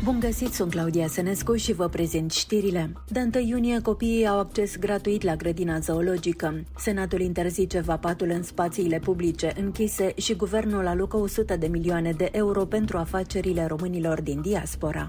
Bun găsit, sunt Claudia Sănescu și vă prezint știrile. De 1 iunie, copiii au acces gratuit la grădina zoologică. Senatul interzice vapatul în spațiile publice închise și guvernul alocă 100 de milioane de euro pentru afacerile românilor din diaspora.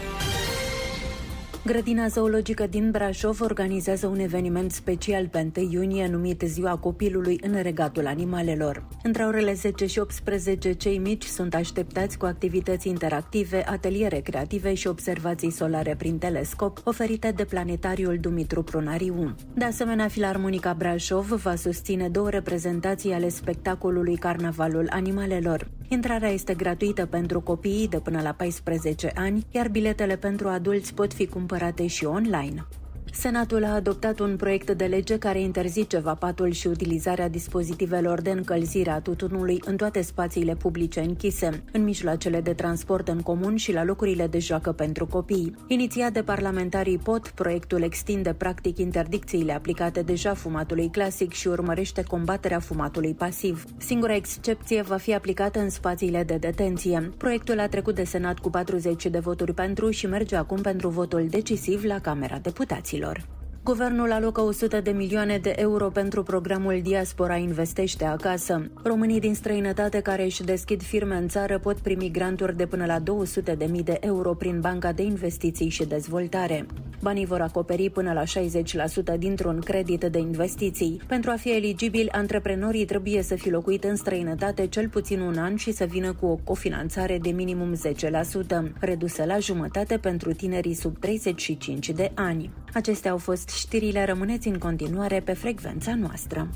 Grădina zoologică din Brașov organizează un eveniment special pe 1 iunie numit Ziua Copilului în Regatul Animalelor. Între orele 10 și 18, cei mici sunt așteptați cu activități interactive, ateliere creative și observații solare prin telescop oferite de Planetariul Dumitru Prunariu. De asemenea, Filarmonica Brașov va susține 2 reprezentații ale spectacolului Carnavalul Animalelor. Intrarea este gratuită pentru copiii de până la 14 ani, iar biletele pentru adulți pot fi cumpărate și online. Senatul a adoptat un proiect de lege care interzice vapatul și utilizarea dispozitivelor de încălzire a tutunului în toate spațiile publice închise, în mijloacele de transport în comun și la locurile de joacă pentru copii. Inițiat de parlamentarii POT, proiectul extinde practic interdicțiile aplicate deja fumatului clasic și urmărește combaterea fumatului pasiv. Singura excepție va fi aplicată în spațiile de detenție. Proiectul a trecut de Senat cu 40 de voturi pentru și merge acum pentru votul decisiv la Camera Deputaților. Guvernul alocă 100 de milioane de euro pentru programul Diaspora Investește Acasă. Românii din străinătate care își deschid firme în țară pot primi granturi de până la 200.000 de euro prin Banca de Investiții și Dezvoltare. Banii vor acoperi până la 60% dintr-un credit de investiții. Pentru a fi eligibil, antreprenorii trebuie să fi locuit în străinătate cel puțin un an și să vină cu o cofinanțare de minimum 10%, redusă la jumătate pentru tinerii sub 35 de ani. Acestea au fost știrile, rămâneți în continuare pe frecvența noastră.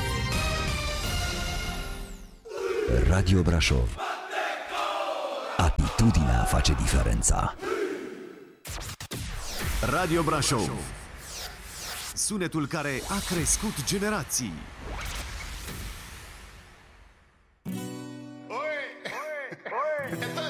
Radio Brașov. Atitudinea face diferența. Radio Brașov. Sunetul care a crescut generații. Oi, oi, oi.